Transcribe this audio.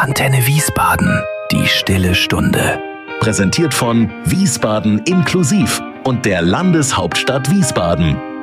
Antenne Wiesbaden, die stille Stunde. Präsentiert von Wiesbaden inklusiv und der Landeshauptstadt Wiesbaden.